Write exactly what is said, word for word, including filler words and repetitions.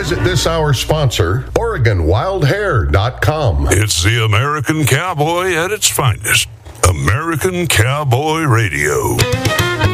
Visit this hour's sponsor, Oregon Wild Hair dot com. It's the American Cowboy at its finest. American Cowboy Radio.